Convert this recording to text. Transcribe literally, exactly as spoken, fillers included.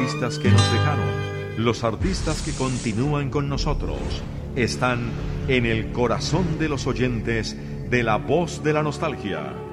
artistas que nos dejaron, los artistas que continúan con nosotros, están en el corazón de los oyentes de La Voz de la Nostalgia.